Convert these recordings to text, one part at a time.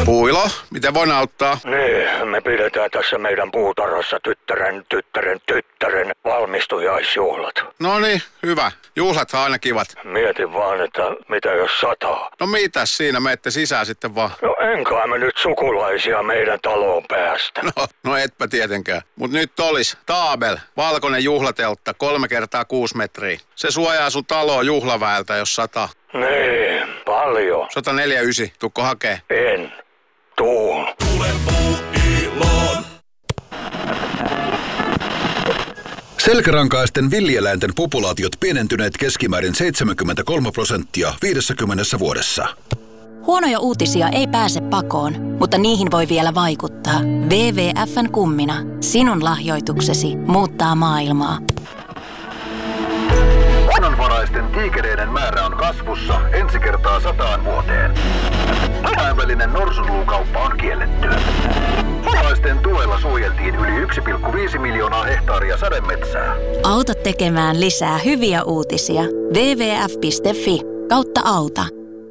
Puilo, miten voin auttaa? Niin, me pidetään tässä meidän puutarhassa tyttären valmistujaisjuhlat. No niin, hyvä. Juhlat on aina kivat. Mietin vaan, että mitä jos sataa. No mitäs siinä, menette sisään sitten vaan. No enkä me nyt sukulaisia meidän taloon päästä. No etpä tietenkään. Mut nyt olis Taabel, valkoinen juhlateltta, 3x6 metriä. Se suojaa sun taloa juhlaväeltä, jos sataa. Niin, paljon. 149, tukko hakee? En. Tuun. Tule Puuiloon. Selkärankaisten villieläinten populaatiot pienentyneet keskimäärin 73% 50 vuodessa. Huonoja uutisia ei pääse pakoon, mutta niihin voi vielä vaikuttaa. WWF:n kummina. Sinun lahjoituksesi muuttaa maailmaa. Luonnonvaraisten tiikereiden määrä on kasvussa ensi kertaa 100 vuoteen. Kansainvälinen norsunluukauppa on kielletty. Suomalaisten tuella suojeltiin yli 1,5 miljoonaa hehtaaria sademetsää. Auta tekemään lisää hyviä uutisia. wwf.fi/auta.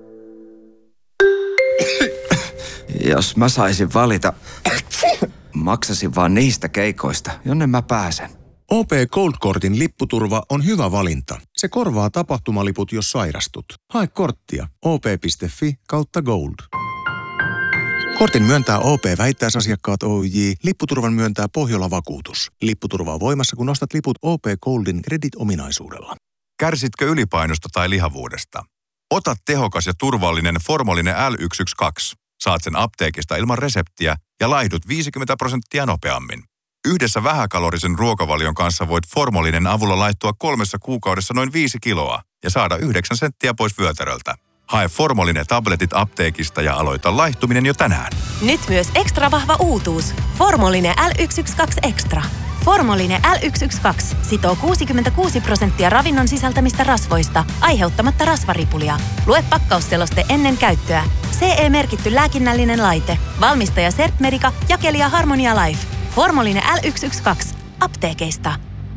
Jos mä saisin valita, maksasin vaan niistä keikoista, jonne mä pääsen. OP Gold-kortin lipputurva on hyvä valinta. Se korvaa tapahtumaliput, jos sairastut. Hae korttia op.fi/gold. Kortin myöntää OP Vähittäisasiakkaat Oyj. Lipputurvan myöntää Pohjola-vakuutus. Lipputurva on voimassa, kun ostat liput OP Goldin Credit-ominaisuudella. Kärsitkö ylipainosta tai lihavuudesta? Ota tehokas ja turvallinen Formolinen L112. Saat sen apteekista ilman reseptiä ja laihdut 50% nopeammin. Yhdessä vähäkalorisen ruokavalion kanssa voit Formolinen avulla laihtua 3 kuukaudessa noin 5 kiloa ja saada 9 senttiä pois vyötäröltä. Hae Formolinen tabletit apteekista ja aloita laihtuminen jo tänään. Nyt myös ekstra vahva uutuus. Formolinen L112 Extra. Formolinen L112 sitoo 66% ravinnon sisältämistä rasvoista, aiheuttamatta rasvaripulia. Lue pakkausseloste ennen käyttöä. CE-merkitty lääkinnällinen laite. Valmistaja Sertmedica, jakelija Harmonia Life. Formolinen L112. Apteekeista.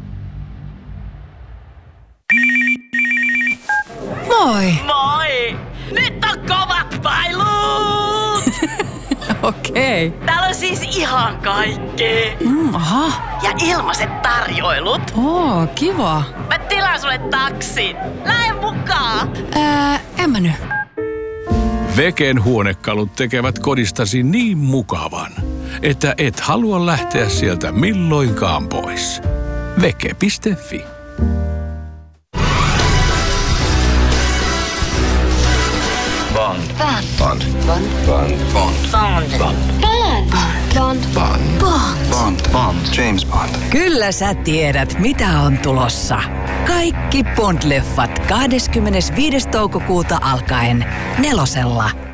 Moi! Moi! Nyt on kovat pailut! Okei. Täällä on siis ihan kaikkea. Aha. Ja ilmaiset tarjoilut. Oo, kiva. Mä tilaan sulle taksin. Lähde mukaan. En mä nyt. Veken huonekalut tekevät kodistasi niin mukavan, että et halua lähteä sieltä milloinkaan pois. Veke.fi. Bond. James Bond. Kyllä sä tiedät, mitä on tulossa. Kaikki Bond-leffat 25. toukokuuta alkaen 4:lla.